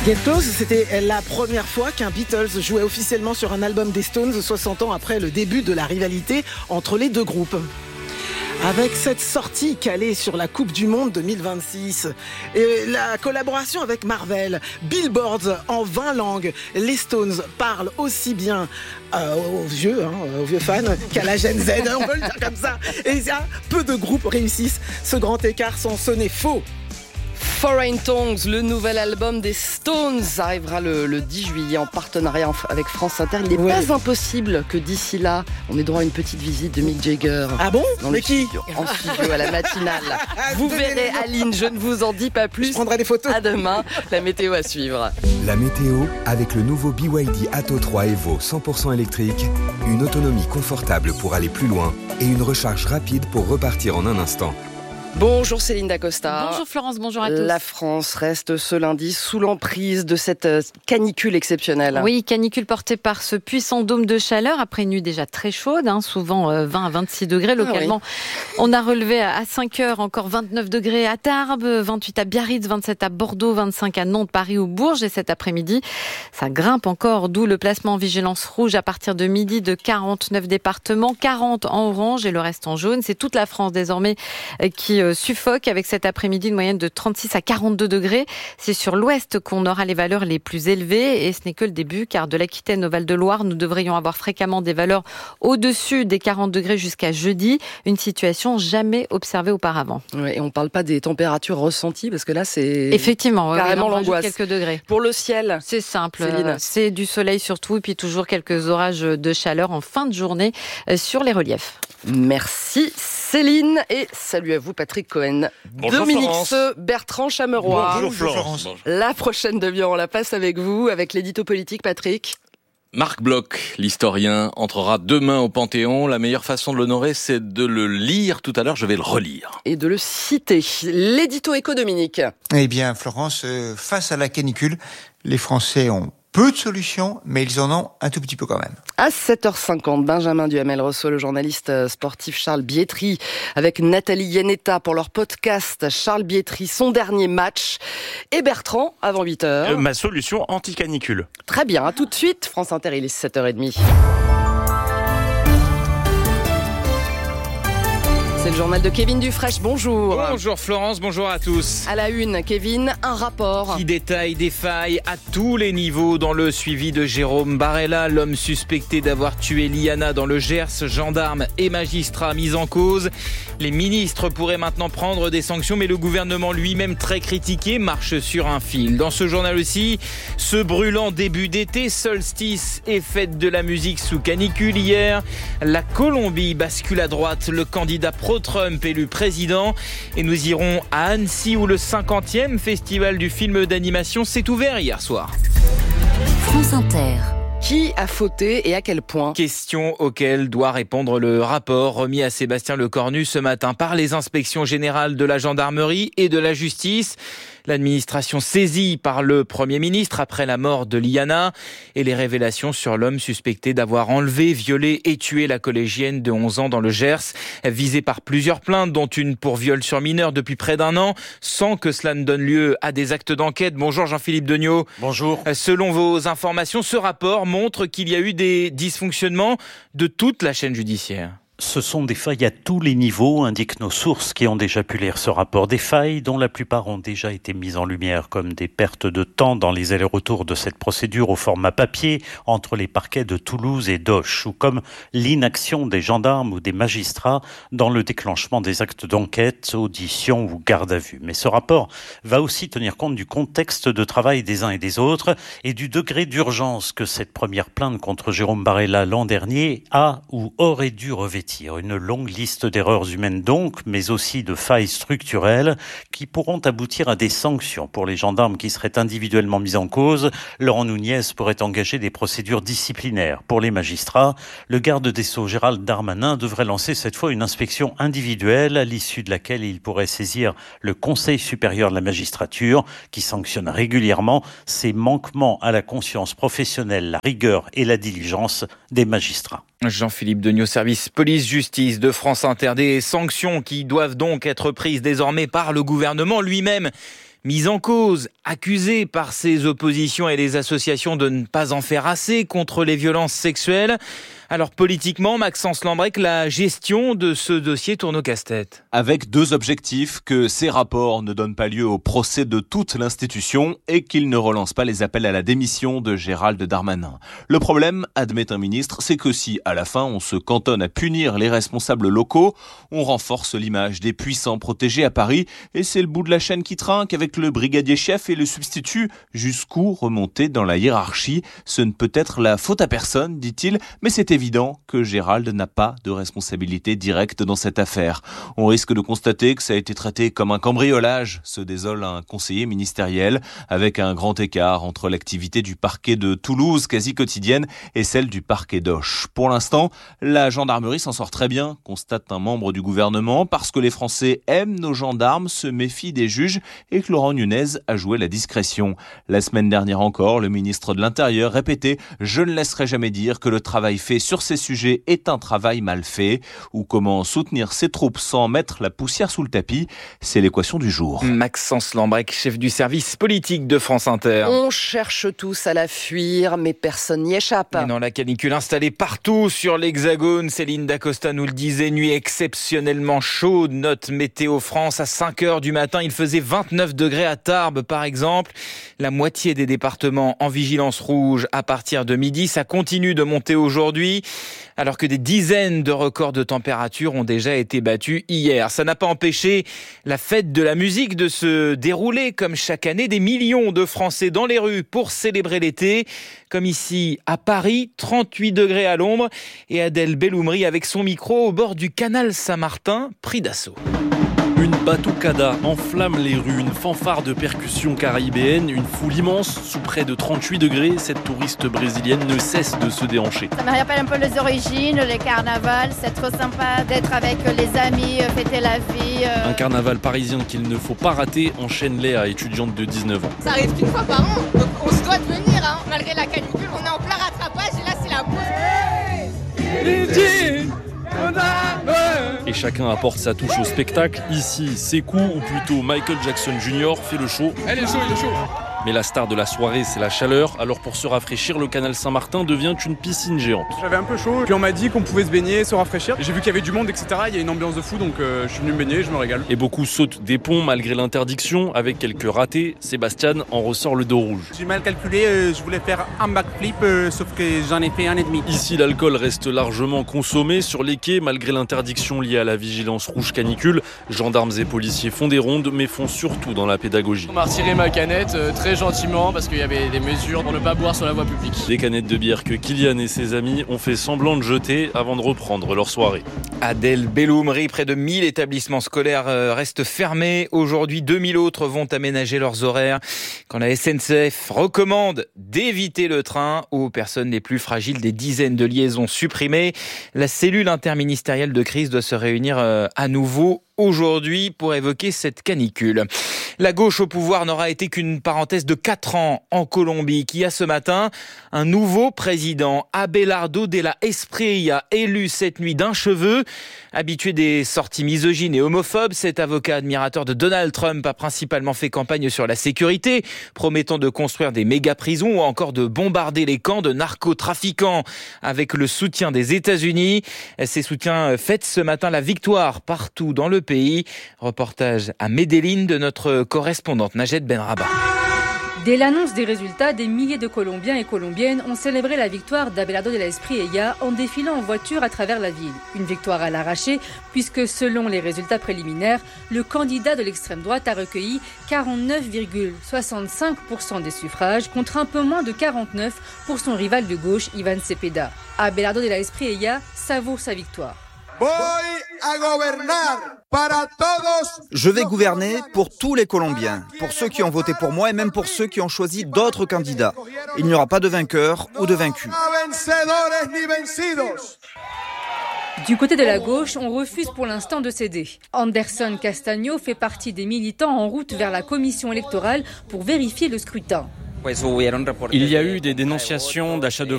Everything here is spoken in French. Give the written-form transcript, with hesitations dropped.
Get Close, c'était la première fois qu'un Beatles jouait officiellement sur un album des Stones, 60 ans après le début de la rivalité entre les deux groupes. Avec cette sortie calée sur la Coupe du Monde 2026 et la collaboration avec Marvel, Billboard en 20 langues, les Stones parlent aussi bien aux vieux fans qu'à la Gen Z, on peut le dire comme ça. Et peu de groupes réussissent ce grand écart sans sonner faux. Foreign Tongues, le nouvel album des Stones, arrivera le 10 juillet en partenariat avec France Inter. Il n'est pas impossible que d'ici là, on ait droit à une petite visite de Mick Jagger. Ah bon? Mais qui? En studio à la matinale. Vous verrez Aline, je ne vous en dis pas plus. Je prendrai des photos. À demain, la météo à suivre. La météo avec le nouveau BYD Atto 3 Evo 100% électrique, une autonomie confortable pour aller plus loin et une recharge rapide pour repartir en un instant. Bonjour Céline Dacosta. Bonjour Florence, bonjour à tous. La France reste ce lundi sous l'emprise de cette canicule exceptionnelle. Oui, canicule portée par ce puissant dôme de chaleur après une nuit déjà très chaude, souvent 20 à 26 degrés localement. On a relevé à 5 heures encore 29 degrés à Tarbes, 28 à Biarritz, 27 à Bordeaux, 25 à Nantes, Paris ou Bourges. Et cet après-midi, ça grimpe encore, d'où le placement en vigilance rouge à partir de midi de 49 départements, 40 en orange et le reste en jaune. C'est toute la France désormais qui suffoque avec cet après-midi une moyenne de 36 à 42 degrés. C'est sur l'ouest qu'on aura les valeurs les plus élevées et ce n'est que le début car de l'Aquitaine au Val-de-Loire, nous devrions avoir fréquemment des valeurs au-dessus des 40 degrés jusqu'à jeudi. Une situation jamais observée auparavant. Ouais, et on ne parle pas des températures ressenties parce que là c'est effectivement carrément l'angoisse. Quelques degrés. Pour le ciel, c'est simple. Céline. C'est du soleil surtout et puis toujours quelques orages de chaleur en fin de journée sur les reliefs. Merci Céline et salut à vous Patrick Cohen. Bonjour Dominique Florence. Bertrand Chameroy. Bonjour Florence. Bonjour. La prochaine demi-heure, on la passe avec vous, avec l'édito politique Patrick. Marc Bloch, l'historien, entrera demain au Panthéon. La meilleure façon de l'honorer, c'est de le lire tout à l'heure. Je vais le relire. Et de le citer. L'édito éco Dominique. Eh bien Florence, face à la canicule, les Français ont peu de solutions, mais ils en ont un tout petit peu quand même. À 7h50, Benjamin Duhamel reçoit le journaliste sportif Charles Bietri avec Nathalie Iannetta pour leur podcast Charles Bietri, son dernier match. Et Bertrand, avant 8h. Ma solution anti-canicule. Très bien, à tout de suite. France Inter, il est 7h30. C'est le journal de Kevin Dufresne, bonjour. Bonjour Florence, bonjour à tous. À la une, Kevin, un rapport qui détaille des failles à tous les niveaux dans le suivi de Jérôme Barella, l'homme suspecté d'avoir tué Liana dans le Gers, gendarmes et magistrats mis en cause. Les ministres pourraient maintenant prendre des sanctions, mais le gouvernement lui-même très critiqué marche sur un fil. Dans ce journal aussi, ce brûlant début d'été, solstice et fête de la musique sous canicule hier. La Colombie bascule à droite, le candidat pro-Trump élu président. Et nous irons à Annecy où le 50e festival du film d'animation s'est ouvert hier soir. France Inter. Qui a fauté et à quel point? Question auquel doit répondre le rapport remis à Sébastien Lecornu ce matin par les inspections générales de la gendarmerie et de la justice. L'administration saisie par le Premier ministre après la mort de Liana et les révélations sur l'homme suspecté d'avoir enlevé, violé et tué la collégienne de 11 ans dans le Gers, visé par plusieurs plaintes dont une pour viol sur mineur depuis près d'un an, sans que cela ne donne lieu à des actes d'enquête. Bonjour Jean-Philippe Degnaud. Bonjour. Selon vos informations, ce rapport montre qu'il y a eu des dysfonctionnements de toute la chaîne judiciaire. Ce sont des failles à tous les niveaux, indiquent nos sources qui ont déjà pu lire ce rapport. Des failles dont la plupart ont déjà été mises en lumière, comme des pertes de temps dans les allers-retours de cette procédure au format papier entre les parquets de Toulouse et d'Auch, ou comme l'inaction des gendarmes ou des magistrats dans le déclenchement des actes d'enquête, audition ou garde à vue. Mais ce rapport va aussi tenir compte du contexte de travail des uns et des autres et du degré d'urgence que cette première plainte contre Jérôme Barella l'an dernier a ou aurait dû revêtir. Une longue liste d'erreurs humaines donc, mais aussi de failles structurelles qui pourront aboutir à des sanctions pour les gendarmes qui seraient individuellement mis en cause. Laurent Nunez pourrait engager des procédures disciplinaires. Pour les magistrats, le garde des Sceaux Gérald Darmanin devrait lancer cette fois une inspection individuelle à l'issue de laquelle il pourrait saisir le Conseil supérieur de la magistrature qui sanctionne régulièrement ces manquements à la conscience professionnelle, la rigueur et la diligence des magistrats. Jean-Philippe Degnaud, service police-justice de France Inter. Des sanctions qui doivent donc être prises désormais par le gouvernement lui-même. Mis en cause, accusé par ses oppositions et les associations de ne pas en faire assez contre les violences sexuelles. Alors politiquement, Maxence Lambrec, la gestion de ce dossier tourne au casse-tête. Avec 2 objectifs, que ces rapports ne donnent pas lieu au procès de toute l'institution et qu'ils ne relancent pas les appels à la démission de Gérald Darmanin. Le problème, admet un ministre, c'est que si à la fin on se cantonne à punir les responsables locaux, on renforce l'image des puissants protégés à Paris et c'est le bout de la chaîne qui trinque avec le brigadier chef et le substitut. Jusqu'où remonter dans la hiérarchie? Ce ne peut être la faute à personne, dit-il, mais c'est évident que Gérald n'a pas de responsabilité directe dans cette affaire. On risque de constater que ça a été traité comme un cambriolage, se désole un conseiller ministériel, avec un grand écart entre l'activité du parquet de Toulouse, quasi quotidienne, et celle du parquet d'Auch. Pour l'instant, la gendarmerie s'en sort très bien, constate un membre du gouvernement, parce que les Français aiment nos gendarmes, se méfient des juges, et que Laurent Nunez a joué la discrétion. La semaine dernière encore, le ministre de l'Intérieur répétait « Je ne laisserai jamais dire que le travail fait sur ces sujets est un travail mal fait » ou comment soutenir ses troupes sans mettre la poussière sous le tapis. C'est l'équation du jour. Maxence Lambrec, chef du service politique de France Inter. On cherche tous à la fuir, mais personne n'y échappe. Et dans la canicule installée partout sur l'Hexagone, Céline Dacosta nous le disait, nuit exceptionnellement chaude, note Météo France. À 5h du matin, il faisait 29 degrés à Tarbes, par exemple. La moitié des départements en vigilance rouge à partir de midi. Ça continue de monter aujourd'hui, alors que des dizaines de records de température ont déjà été battus hier. Ça n'a pas empêché la fête de la musique de se dérouler comme chaque année. Des millions de Français dans les rues pour célébrer l'été. Comme ici à Paris, 38 degrés à l'ombre. Et Adèle Belloumri avec son micro au bord du canal Saint-Martin, pris d'assaut. Une batucada enflamme les rues, une fanfare de percussion caribéenne, une foule immense sous près de 38 degrés. Cette touriste brésilienne ne cesse de se déhancher. Ça me rappelle un peu les origines, les carnavals. C'est trop sympa d'être avec les amis, fêter la vie. Un carnaval parisien qu'il ne faut pas rater, enchaîne Léa, étudiante de 19 ans. Ça arrive qu'une fois par an, donc on se doit de venir. Hein. Malgré la canicule, on est en plein rattrapage et là c'est la pause. Et chacun apporte sa touche au spectacle. Ici, Sekou, ou plutôt Michael Jackson Jr. fait le show. Elle est chaud, il est chaud. Mais la star de la soirée, c'est la chaleur. Alors pour se rafraîchir, le canal Saint-Martin devient une piscine géante. J'avais un peu chaud, puis on m'a dit qu'on pouvait se baigner, se rafraîchir. J'ai vu qu'il y avait du monde, etc. Il y a une ambiance de fou, donc je suis venu me baigner, je me régale. Et beaucoup sautent des ponts malgré l'interdiction. Avec quelques ratés, Sébastien en ressort le dos rouge. J'ai mal calculé, je voulais faire un backflip, sauf que j'en ai fait un et demi. Ici, l'alcool reste largement consommé sur les quais, malgré l'interdiction liée à la vigilance rouge canicule. Gendarmes et policiers font des rondes, mais font surtout dans la pédagogie. On m'a retiré ma canette très gentiment parce qu'il y avait des mesures pour ne pas boire sur la voie publique. Des canettes de bière que Kylian et ses amis ont fait semblant de jeter avant de reprendre leur soirée. Adèle Belloumri, près de 1000 établissements scolaires restent fermés. Aujourd'hui, 2000 autres vont aménager leurs horaires. Quand la SNCF recommande d'éviter le train aux personnes les plus fragiles, des dizaines de liaisons supprimées, la cellule interministérielle de crise doit se réunir à nouveau aujourd'hui pour évoquer cette canicule. La gauche au pouvoir n'aura été qu'une parenthèse de 4 ans en Colombie, qui a ce matin un nouveau président, Abelardo de la Espriella, élu cette nuit d'un cheveu. Habitué des sorties misogynes et homophobes, cet avocat admirateur de Donald Trump a principalement fait campagne sur la sécurité, promettant de construire des méga-prisons ou encore de bombarder les camps de narcotrafiquants avec le soutien des États-Unis. Ces soutiens fêtent ce matin la victoire partout dans le pays. Reportage à Medellín de notre correspondante Najed Benraba. Dès l'annonce des résultats, des milliers de Colombiens et Colombiennes ont célébré la victoire d'Abelardo de la Espriella en défilant en voiture à travers la ville. Une victoire à l'arraché, puisque selon les résultats préliminaires, le candidat de l'extrême droite a recueilli 49,65% des suffrages, contre un peu moins de 49% pour son rival de gauche, Iván Cepeda. Abelardo de la Espriella savoure sa victoire. Je vais gouverner pour tous les Colombiens, pour ceux qui ont voté pour moi et même pour ceux qui ont choisi d'autres candidats. Il n'y aura pas de vainqueurs ou de vaincus. Du côté de la gauche, on refuse pour l'instant de céder. Anderson Castaño fait partie des militants en route vers la commission électorale pour vérifier le scrutin. Il y a eu des dénonciations d'achat de